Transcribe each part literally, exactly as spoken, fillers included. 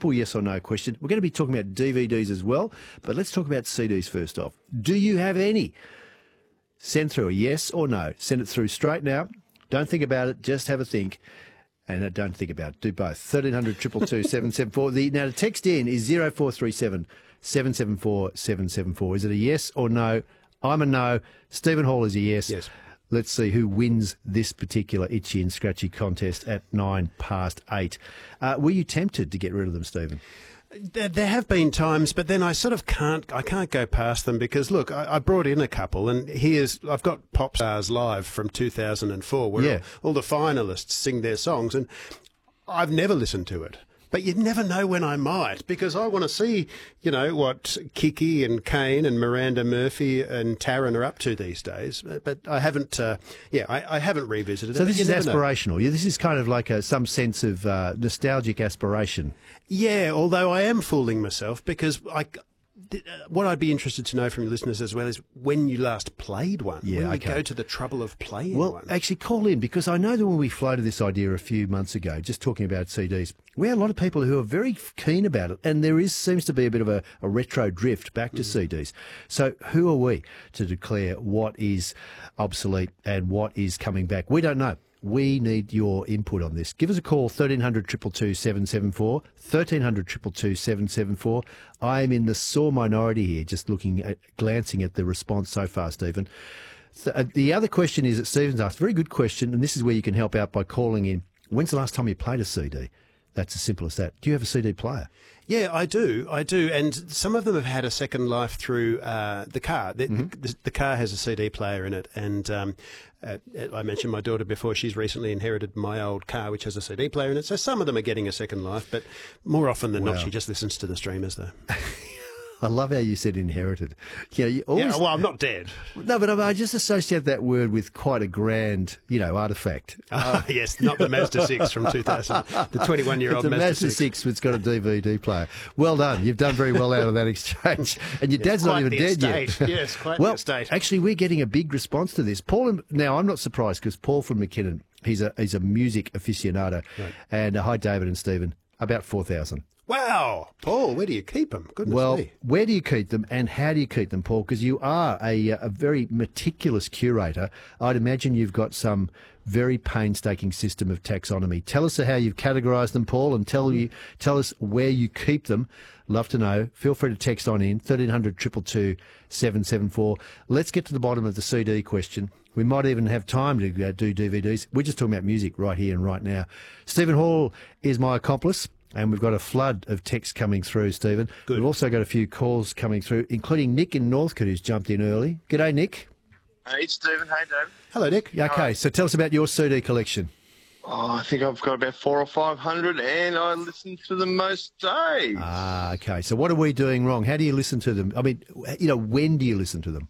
simple yes or no question. We're going to be talking about D V Ds as well, but let's talk about C Ds first off. Do you have any? Send through a yes or no. Send it through straight now. Don't think about it. Just have a think. And uh, don't think about it. Do both. thirteen hundred, two two two, seven seven four. The, now, the text in is zero four three seven, seven seven four, seven seven four. Is it a yes or no? I'm a no. Stephen Hall is a yes. Yes. Let's see who wins this particular itchy and scratchy contest at nine past eight. Uh, were you tempted to get rid of them, Stephen? There, there have been times, but then I sort of can't. I can't go past them because look, I, I brought in a couple, and here's I've got Pop Stars Live from two thousand four, where Yeah. all, all the finalists sing their songs, and I've never listened to it. But you never know when I might, because I want to see, you know, what Kiki and Kane and Miranda Murphy and Taryn are up to these days. But I haven't, uh, yeah, I, I haven't revisited it. So this You is never know. aspirational. Yeah, this is kind of like a, some sense of uh, nostalgic aspiration. Yeah, although I am fooling myself because I, th- uh, what I'd be interested to know from your listeners as well is when you last played one. Yeah, when you okay. go to the trouble of playing Well, one. actually, call in, because I know that when we floated this idea a few months ago, just talking about C Ds, we had a lot of people who are very keen about it, and there is seems to be a bit of a, a retro drift back to mm. C Ds. So who are we to declare what is obsolete and what is coming back? We don't know. We need your input on this. Give us a call, thirteen hundred, two two two, seven seven four, thirteen hundred, two two two, seven seven four. I am in the sore minority here, just looking at, glancing at the response so far, Stephen. Th- uh, the other question is that Stephen's asked, very good question, and this is where you can help out by calling in. When's the last time you played a C D? That's as simple as that. Do you have a C D player? Yeah, I do. I do. And some of them have had a second life through uh, the car. The, mm-hmm. the, the car has a C D player in it. And um, uh, I mentioned my daughter before. She's recently inherited my old car, which has a C D player in it. So some of them are getting a second life. But more often than Wow. not, she just listens to the streamers, though. I love how you said inherited. You know, you always, Yeah, well, I'm not dead. No, but I just associate that word with quite a grand, you know, artefact. Uh, yes, not the Mazda six from two thousand, the twenty-one-year-old the Mazda, Mazda six. six that's got a D V D player. Well done. You've done very well out of that exchange. And your Yes, dad's not quite even the dead estate. yet. Yes, quite well, the estate. actually, we're getting a big response to this. Paul, and, now I'm not surprised because Paul from McKinnon, he's a he's a music aficionado. Right. And uh, hi, David and Stephen, about four thousand. Wow, Paul, where do you keep them? Goodness Well, me. where do you keep them and how do you keep them, Paul? Because you are a, a very meticulous curator. I'd imagine you've got some very painstaking system of taxonomy. Tell us how you've categorised them, Paul, and tell you tell us where you keep them. Love to know. Feel free to text on in, thirteen hundred, two two two, seven seven four. Let's get to the bottom of the C D question. We might even have time to uh, do D V Ds. We're just talking about music right here and right now. Stephen Hall is my accomplice. And we've got a flood of texts coming through, Stephen. Good. We've also got a few calls coming through, including Nick in Northcote, who's jumped in early. G'day, Nick. Hey, Stephen. Hey, David. Hello, Nick. Okay, so tell us about your C D collection. Oh, I think I've got about four or five hundred, and I listen to them most days. Ah, okay. So what are we doing wrong? How do you listen to them? I mean, you know, when do you listen to them?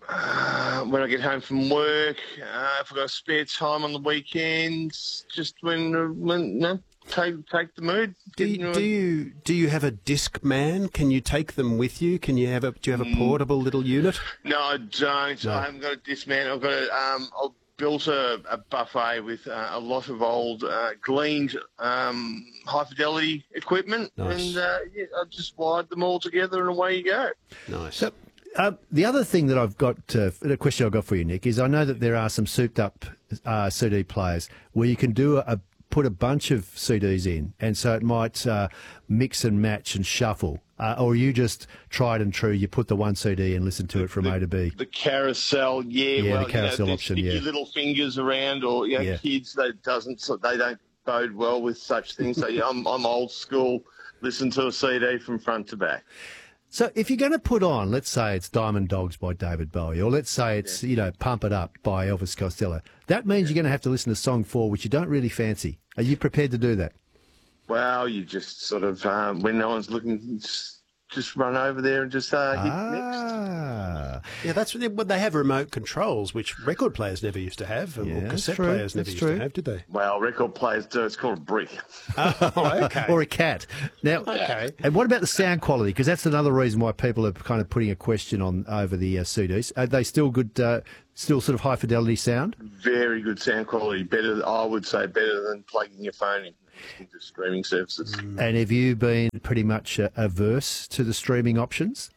Uh, when I get home from work, uh, if I've got spare time on the weekends, just when, uh, when no, take take the mood. Do Get you, into do it. you do you have a disc man? Can you take them with you? Can you have a do you have a portable little unit? No, I don't. No. I haven't got a discman. I've got a. Um, I've built a, a buffet with uh, a lot of old uh, gleaned um, high fidelity equipment, Nice. and uh, yeah, I just wired them all together, and away you go. Nice. So, uh, the other thing that I've got, uh, the question I've got for you, Nick, is I know that there are some souped-up uh, C D players where you can do a, a put a bunch of C Ds in, and so it might uh, mix and match and shuffle. Uh, or you just tried and true, you put the one C D and listen to it from the, A to B. The carousel, yeah, Yeah, well, the carousel you know, option, stick yeah. your little fingers around, or you know, Yeah. kids that doesn't, so they don't bode well with such things. So yeah, I'm I'm old school. Listen to a C D from front to back. So if you're going to put on, let's say it's Diamond Dogs by David Bowie, or let's say it's, you know, Pump It Up by Elvis Costello, that means you're going to have to listen to song four, which you don't really fancy. Are you prepared to do that? Well, you just sort of um, when no one's looking, just, just run over there and just uh, hit next. Ah, Yeah, that's what they, well, they have remote controls, which record players never used to have, Yeah, or that's cassette true, players never that's used true. to have, did they? Well, record players do. It's called a brick. Oh, okay. or a cat. Now, Okay. and what about the sound quality? Because that's another reason why people are kind of putting a question on over the uh, C Ds. Are they still good, uh, still sort of high fidelity sound? Very good sound quality. Better, I would say, better than plugging your phone in. into streaming services. And have you been pretty much uh, averse to the streaming options?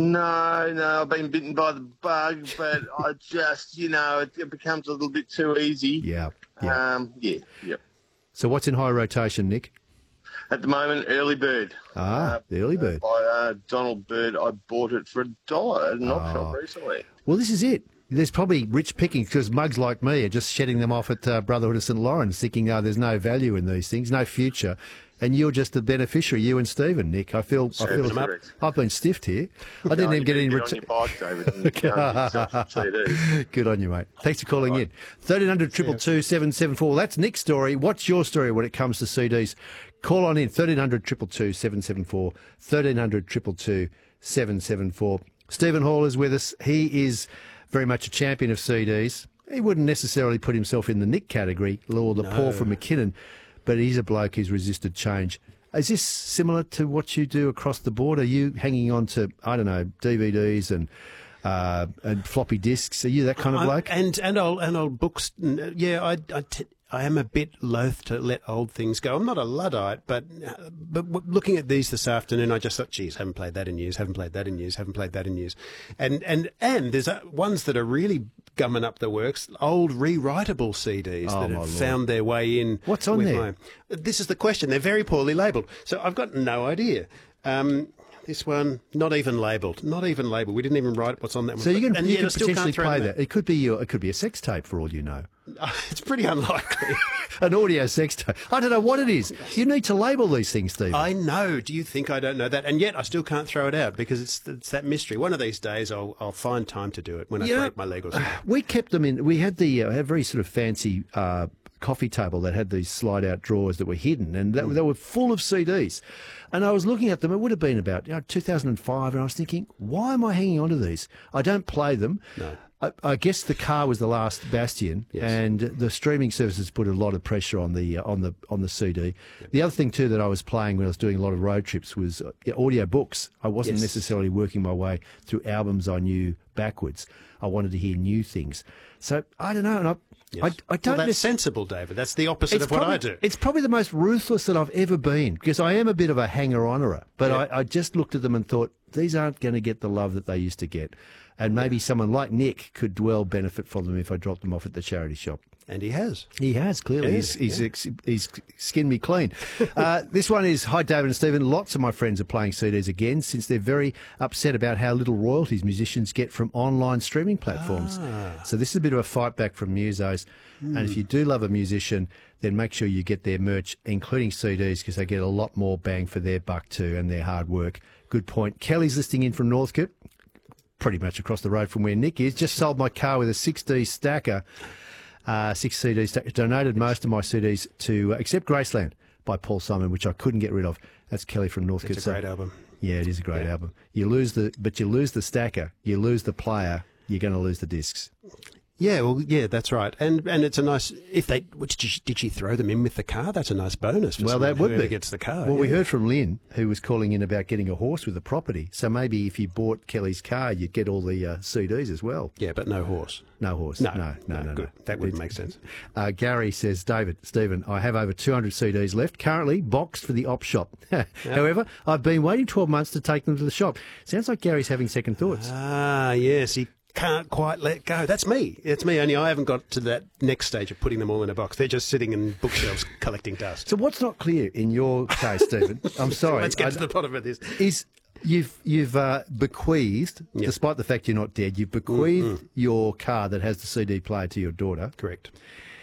No, no, I've been bitten by the bug, but I just, you know, it, it becomes a little bit too easy. Yeah. yeah. Um, yeah, yeah. So what's in high rotation, Nick? At the moment, Early Bird. Ah, uh, the Early Bird. By uh, Donald Bird. I bought it for a dollar at an op shop recently. Well, this is it. There's probably rich pickings because mugs like me are just shedding them off at uh, Brotherhood of Saint Lawrence, thinking, oh, there's no value in these things, no future. And you're just the beneficiary, you and Stephen, Nick. I feel, I feel I've been stiffed here. I didn't no, even get any return. Get on your bike, David, and go and get yourself some C Ds. Good on you, mate. Thanks for calling right. in. thirteen hundred, two two two, seven seven four. That's Nick's story. What's your story when it comes to C Ds? Call on in, thirteen hundred, two two two, seven seven four, thirteen hundred, two two two, seven seven four. Stephen Hall is with us. He is very much a champion of C Ds. He wouldn't necessarily put himself in the Nick category or the no. Paul from McKinnon, but he's a bloke who's resisted change. Is this similar to what you do across the board? Are you hanging on to, I don't know, D V Ds and uh, and floppy disks? Are you that kind of bloke? I'm, and and old and old books. Yeah, I I, t- I am a bit loath to let old things go. I'm not a Luddite, but but looking at these this afternoon, I just thought, geez, haven't played that in years, haven't played that in years, haven't played that in years, and and and there's ones that are really gumming up the works. Old rewritable C Ds oh, that have Lord. found their way in. What's on there? My, this is the question. They're very poorly labelled, so I've got no idea. Um, This one, not even labelled. Not even labelled. We didn't even write what's on that one. So you can, and you yet can I still potentially can't play that. that. It could be your, it could be a sex tape for all you know. It's pretty unlikely. An audio sex tape. I don't know what it is. You need to label these things, Steve. I know. Do you think I don't know that? And yet I still can't throw it out because it's it's that mystery. One of these days I'll I'll find time to do it when I you break know, my leg or something. We kept them in. We had the uh, had a very sort of fancy uh, coffee table that had these slide out drawers that were hidden, and that, mm. they were full of C Ds. And I was looking at them. It would have been about you know, two thousand five, and I was thinking, why am I hanging on to these? I don't play them. No. I, I guess the car was the last bastion, yes. and the streaming services put a lot of pressure on the uh, on the on the C D. Yep. The other thing too that I was playing when I was doing a lot of road trips was uh, audio books. I wasn't yes. necessarily working my way through albums I knew backwards. I wanted to hear new things. So I don't know. And I, Yes. I, I don't. Well, that's miss, sensible, David. That's the opposite it's of what probably, I do. It's probably the most ruthless that I've ever been because I am a bit of a hanger-onerer. But yeah. I, I just looked at them and thought these aren't going to get the love that they used to get, and maybe yeah. someone like Nick could well benefit from them if I dropped them off at the charity shop. And he has. He has, clearly. Yeah, he's, he's, yeah. ex, he's skinned me clean. uh, this one is, hi, David and Stephen. Lots of my friends are playing C Ds again since they're very upset about how little royalties musicians get from online streaming platforms. Ah. So this is a bit of a fight back from musos. Mm. And if you do love a musician, then make sure you get their merch, including C Ds, because they get a lot more bang for their buck too and their hard work. Good point. Kelly's listening in from Northcote, pretty much across the road from where Nick is. Just sold my car with a six D stacker. Uh, six C Ds. Donated most of my C Ds to uh, except Graceland by Paul Simon, which I couldn't get rid of. That's Kelly from Northcote. It's a great so, album. Yeah, it is a great yeah. album. You lose the, but you lose the stacker. You lose the player. You're going to lose the discs. Yeah, well, yeah, that's right. And and it's a nice if they which did she, did she throw them in with the car? That's a nice bonus. For well, that would be gets the car. Well, yeah. we heard from Lynn, who was calling in about getting a horse with the property. So maybe if you bought Kelly's car, you'd get all the uh, C Ds as well. Yeah, but no horse. No horse. No, no, no, no. no, good. no. That would make sense. Uh, Gary says, David, Stephen, I have over two hundred C Ds left, currently boxed for the op shop. yeah. However, I've been waiting twelve months to take them to the shop. Sounds like Gary's having second thoughts. Ah, yes, he can't quite let go. That's me. It's me, only I haven't got to that next stage of putting them all in a box. They're just sitting in bookshelves collecting dust. So what's not clear in your case, Stephen? I'm sorry. Let's get I, to the bottom of this. Is you've you've uh, bequeathed, yep. despite the fact you're not dead, you've bequeathed mm-hmm. your car that has the C D player to your daughter. Correct.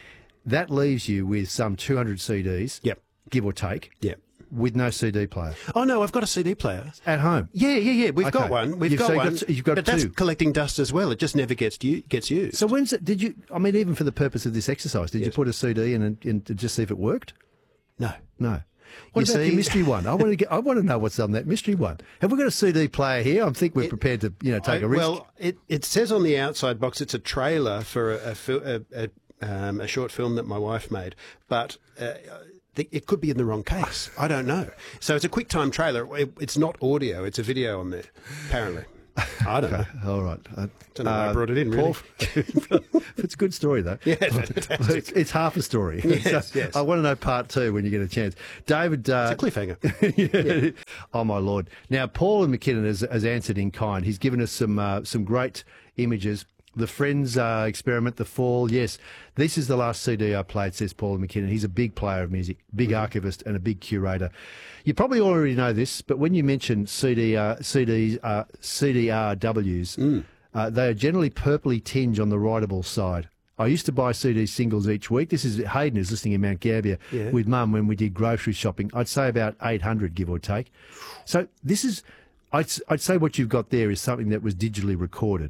That leaves you with some two hundred C Ds, yep. give or take. Yep. With no C D player. Oh no, I've got a C D player at home. Yeah, yeah, yeah. We've okay. got one. We've you've, got so one. You've got, you've got but two. that's collecting dust as well. It just never gets gets used. So when's it? Did you? I mean, even for the purpose of this exercise, did yes. you put a C D in and, and just see if it worked? No, no. What you about see, the mystery one? I want to get. I want to know what's on that mystery one. Have we got a C D player here? I think we're it, prepared to, you know, take I, a risk. Well, it, it says on the outside box it's a trailer for a a, a, a, um, a short film that my wife made, but. Uh, It could be in the wrong case. I don't know. So it's a QuickTime trailer. It, it's not audio. It's a video on there, apparently. I don't know. All right. Uh, Don't know why I brought it in, really. Paul, it's a good story, though. Yeah, fantastic. It's, it's half a story. Yes, So yes. I want to know part two when you get a chance. David... Uh, It's a cliffhanger. yeah. Oh, my Lord. Now, Paul and McKinnon has, has answered in kind. He's given us some uh, some great images. The Friends uh, experiment, The Fall, yes. This is the last C D I played, says Paul McKinnon. He's a big player of music, big archivist and a big curator. You probably already know this, but when you mention C D, uh, C Ds, uh, C D R Ws, Mm. uh, they are generally purpley tinge on the writable side. I used to buy C D singles each week. This is Hayden is listening in Mount Gambier Yeah. with Mum when we did grocery shopping. I'd say about eight hundred, give or take. So this is, I'd, I'd say what you've got there is something that was digitally recorded.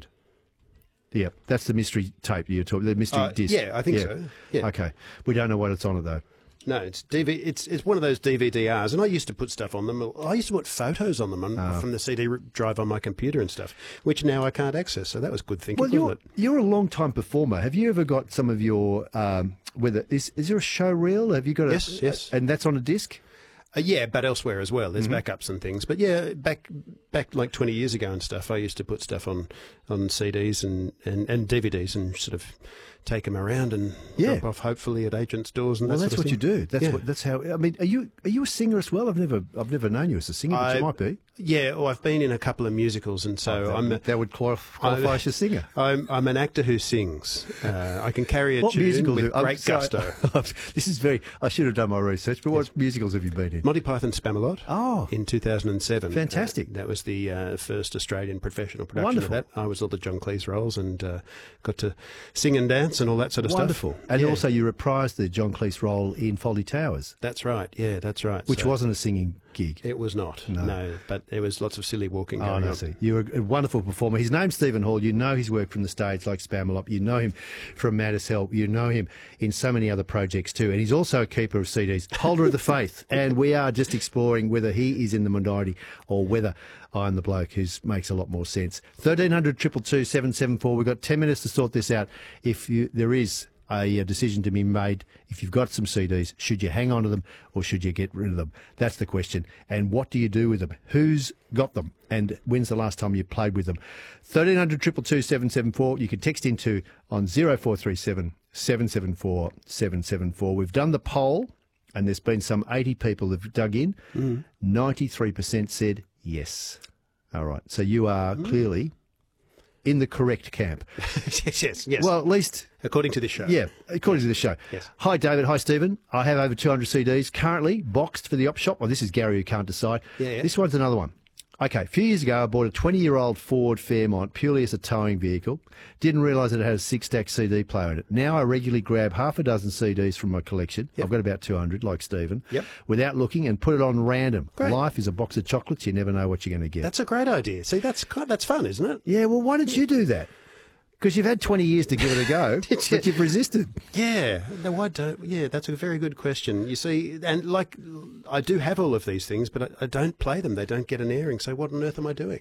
Yeah, that's the mystery tape you're talking, the mystery Uh, disc. yeah, I think so. Yeah. Okay. We don't know what it's on it, though. No, it's D V. It's it's one of those D V D Rs, and I used to put stuff on them. I used to put photos on them on, Ah. from the C D drive on my computer and stuff, which now I can't access. So that was good thinking, Well, you're, wasn't it? you're a long-time performer. Have you ever got some of your, um, whether, is, is there a show reel? Have you got a... Yes, yes. And that's on a disc? Uh, yeah, but elsewhere as well. There's Mm-hmm. backups and things. But yeah, back back like twenty years ago and stuff, I used to put stuff on, on C Ds and, and, and D V Ds and sort of take them around and Yeah. drop off, hopefully, at agents' doors and Well, that that's sort what of you thing. do. That's Yeah. what. That's how. I mean, are you are you a singer as well? I've never I've never known you as a singer, but I- you might be. Yeah, well, I've been in a couple of musicals, and so that, I'm... that would qualify, qualify as a singer. I'm, I'm an actor who sings. Uh, I can carry a What tune musicals? with have- I'm great sorry. gusto. This is very. I should have done my research. But what musicals have you been in? Monty Python Spamalot. Oh. In two thousand seven. Fantastic. Uh, that was the uh, first Australian professional production Wonderful. of that. I was all the John Cleese roles and uh, got to sing and dance and all that sort of Wonderful. stuff. And Yeah. also, you reprised the John Cleese role in Fawlty Towers, That's right. Yeah, that's right. which So wasn't a singing gig. It was not. No. But there was lots of silly walking Oh, going no, on. see. You're a, a wonderful performer. His name's Stephen Hall. You know his work from the stage like Spamalot. You know him from Mad as Hell. You know him in so many other projects too. And he's also a keeper of C Ds, holder of the faith. And we are just exploring whether he is in the minority or whether I'm the bloke who makes a lot more sense. thirteen hundred, two two two, seven seven four. We've got ten minutes to sort this out. If you, there is a, a decision to be made, if you've got some C Ds, should you hang on to them or should you get rid of them? That's the question. And what do you do with them? Who's got them? And when's the last time you played with them? thirteen hundred, two two two, seven seven four. You can text into on zero four three seven, seven seven four, seven seven four. We've done the poll and there's been some eighty people that have dug in. Mm. ninety-three percent said yes. All right. So you are Mm. clearly in the correct camp. yes, yes, yes. Well, at least... according to this show. Yeah, according to the show. Yes. Hi, David. Hi, Stephen. I have over two hundred C Ds currently boxed for the op shop. Well, this is Gary who can't decide. Yeah, yeah. This one's another one. Okay, a few years ago, I bought a twenty-year-old Ford Fairmont purely as a towing vehicle. Didn't realise it had a six-stack C D player in it. Now I regularly grab half a dozen C Ds from my collection. Yep. I've got about two hundred, like Stephen. Yep. Without looking, and put it on random. Great. Life is a box of chocolates. You never know what you're going to get. That's a great idea. See, that's quite, that's fun, isn't it? Yeah, well, why did you do that? Because you've had twenty years to give it a go, Did you? but you've resisted. Yeah, no, why don't? Yeah, that's a very good question. You see, and like, I do have all of these things, but I, I don't play them. They don't get an airing. So what on earth am I doing?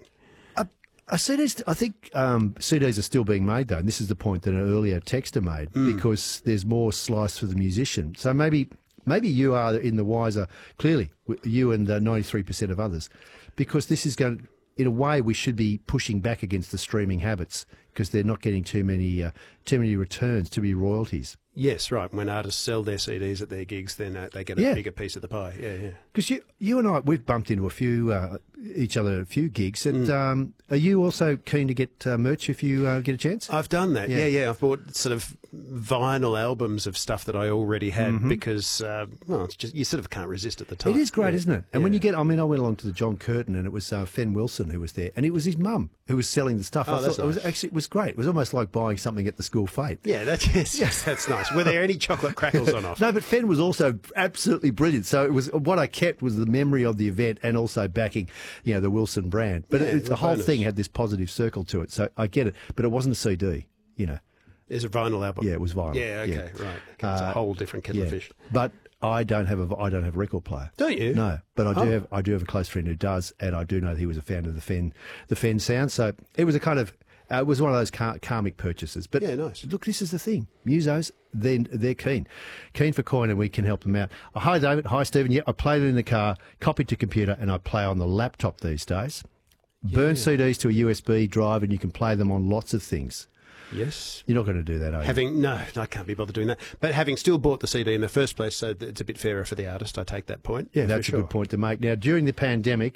Uh, C Ds, I think um, C Ds are still being made, though, and this is the point that an earlier texter made, because there's more slice for the musician. So maybe maybe you are in the wiser, clearly, w- you and the ninety-three percent of others, because this is going, in a way, we should be pushing back against the streaming habits, because they're not getting too many uh, too many returns, too many royalties. Yes, right. When artists sell their C Ds at their gigs, then uh, they get a Yeah. bigger piece of the pie. Yeah, yeah. Because you, you and I, we've bumped into a few, uh, each other at a few gigs. And um, are you also keen to get uh, merch if you uh, get a chance? I've done that. Yeah. Yeah. yeah, I've bought sort of vinyl albums of stuff that I already had Mm-hmm. because, uh, well, it's just you sort of can't resist at the time. It is great, Yeah. isn't it? And when Yeah. you get, I mean, I went along to the John Curtin, and it was uh, Fen Wilson who was there, and it was his mum who was selling the stuff. Oh, I that's thought it was nice. actually it was great. It was almost like buying something at the school fete. Yeah, that's yes, yes, that's nice. Were there any chocolate crackles on offer? No, but Fen was also absolutely brilliant. So it was what I kept was the memory of the event and also backing, you know, the Wilson brand. But Yeah, it, the what whole bonus. thing had this positive circle to it. So I get it, but it wasn't a C D, you know. There's a vinyl album. Yeah, it was vinyl. Yeah, okay, Yeah. right. Okay, it's Uh, a whole different kettle of Yeah, fish. but I don't have a I don't have a record player. Don't you? No, but I do Oh. have I do have a close friend who does, and I do know that he was a fan of the Fen the Fen sound. So it was a kind of uh, it was one of those kar- karmic purchases. But Yeah, nice. look, this is the thing. Musos, then they're keen, keen for coin, and we can help them out. Oh, hi David, hi Stephen. Yeah, I played it in the car, copied to computer, and I play on the laptop these days. burn C Ds to a U S B drive and you can play them on lots of things. Yes. You're not going to do that, are you? Having no, I can't be bothered doing that. But having still bought the C D in the first place, so it's a bit fairer for the artist. I take that point. Yeah, for that's sure. a good point to make. Now, during the pandemic,